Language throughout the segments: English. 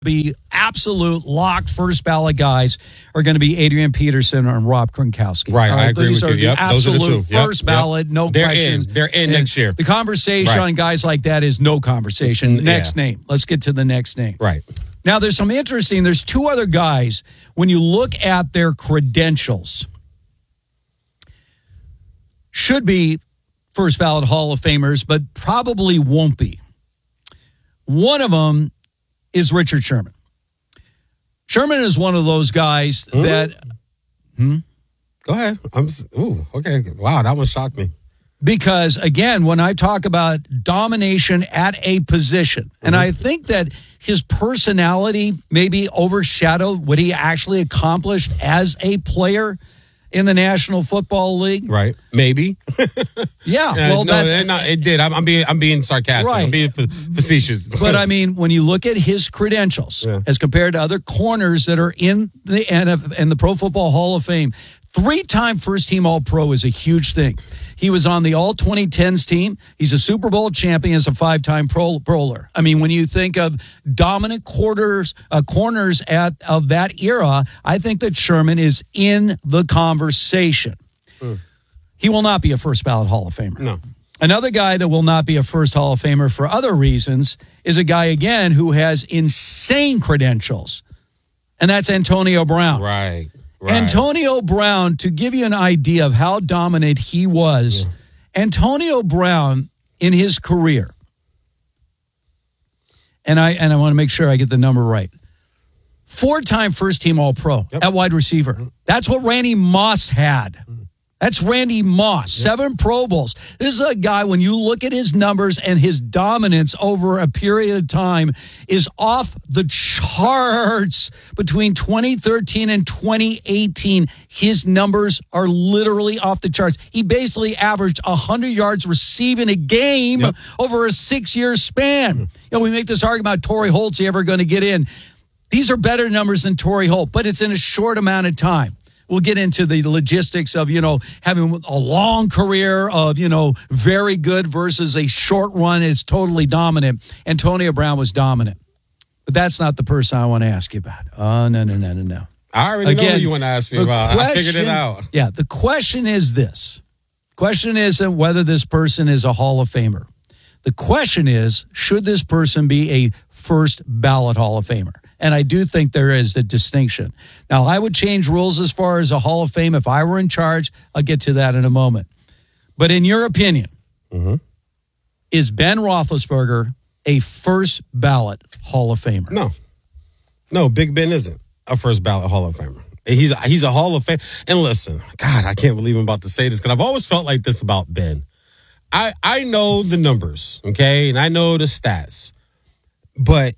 be absolute lock first ballot guys are going to be Adrian Peterson and Rob Gronkowski. Right, I agree with you. Yep, those are the two. First ballot, no They're questions. They're in next year. The conversation on guys like that is no conversation. Next name. Let's get to the next name. Right. Now, there's two other guys, when you look at their credentials, should be first ballot Hall of Famers, but probably won't be. One of them is Richard Sherman. Sherman is one of those guys that... Go ahead. Okay. Wow, that one shocked me. Because, again, when I talk about domination at a position, and I think that his personality maybe overshadowed what he actually accomplished as a player in the National Football League. Right. Maybe. Yeah. Well, it did. I'm being sarcastic. Right. I'm being facetious. But, I mean, when you look at his credentials as compared to other corners that are in the NFL and the Pro Football Hall of Fame, 3-time first-team All-Pro is a huge thing. He was on the All-2010s team. He's a Super Bowl champion as a 5-time bowler. I mean, when you think of dominant corners of that era, I think that Sherman is in the conversation. He will not be a first-ballot Hall of Famer. No. Another guy that will not be a first Hall of Famer for other reasons is a guy, again, who has insane credentials, and that's Antonio Brown. Right. Antonio Brown, to give you an idea of how dominant he was, Antonio Brown in his career, and I want to make sure I get the number right, 4-time first-team All-Pro at wide receiver. That's what Randy Moss had. That's Randy Moss, 7 Pro Bowls. This is a guy, when you look at his numbers and his dominance over a period of time, is off the charts. Between 2013 and 2018, his numbers are literally off the charts. He basically averaged 100 yards receiving a game over a 6-year span. You know, we make this argument about Torrey Holt's he ever going to get in. These are better numbers than Torrey Holt, but it's in a short amount of time. We'll get into the logistics of, having a long career of, very good versus a short run is totally dominant. Antonio Brown was dominant. But that's not the person I want to ask you about. Oh, no. I already know who you want to ask me about. I figured it out. Yeah, the question is this. The question isn't whether this person is a Hall of Famer. The question is, should this person be a first ballot Hall of Famer? And I do think there is a distinction. Now, I would change rules as far as a Hall of Fame if I were in charge. I'll get to that in a moment. But in your opinion, is Ben Roethlisberger a first ballot Hall of Famer? No, Big Ben isn't a first ballot Hall of Famer. He's a Hall of Fame. And listen, God, I can't believe I'm about to say this because I've always felt like this about Ben. I know the numbers, okay, and I know the stats, but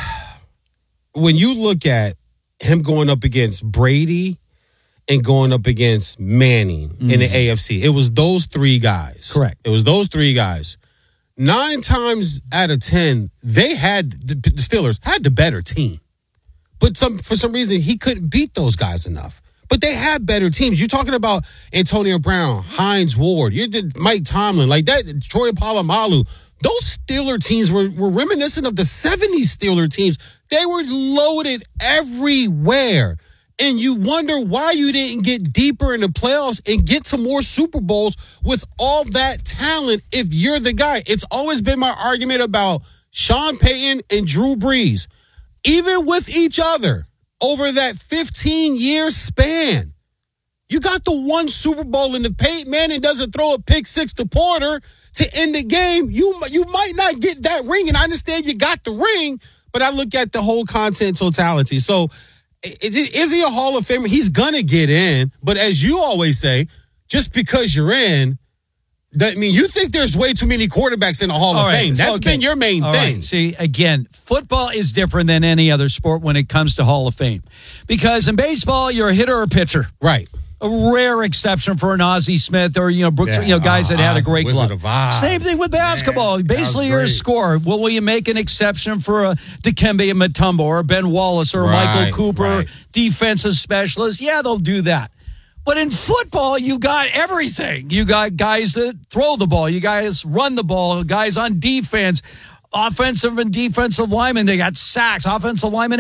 when you look at him going up against Brady and going up against Manning in the AFC, it was those 3 guys. Correct. It was those 3 guys. 9 times out of 10, they had the Steelers had the better team, but for some reason he couldn't beat those guys enough. But they had better teams. You're talking about Antonio Brown, Hines Ward, you did Mike Tomlin, like that, Troy Polamalu. Those Steeler teams were reminiscent of the 70s Steeler teams. They were loaded everywhere. And you wonder why you didn't get deeper in the playoffs and get to more Super Bowls with all that talent if you're the guy. It's always been my argument about Sean Payton and Drew Brees. Even with each other, over that 15-year span, you got the one Super Bowl in the Peyton Manning doesn't throw a pick 6 to Porter to end the game. You might not get that ring, and I understand you got the ring, but I look at the whole content totality. So is he a Hall of Famer? He's going to get in, but as you always say, just because you're in, that mean you think there's way too many quarterbacks in the Hall of Fame. That's been your main thing. Right. See, again, football is different than any other sport when it comes to Hall of Fame. Because in baseball, you're a hitter or a pitcher. Right. A rare exception for an Ozzie Smith or, Brooks, guys that had a great glove. Same thing with basketball. Man, basically, you're a scorer. Well, will you make an exception for a Dikembe Mutombo or Ben Wallace or Michael Cooper, defensive specialist? Yeah, they'll do that. But in football, you got everything. You got guys that throw the ball. You guys run the ball. Guys on defense. offensive and defensive linemen. They got sacks, offensive linemen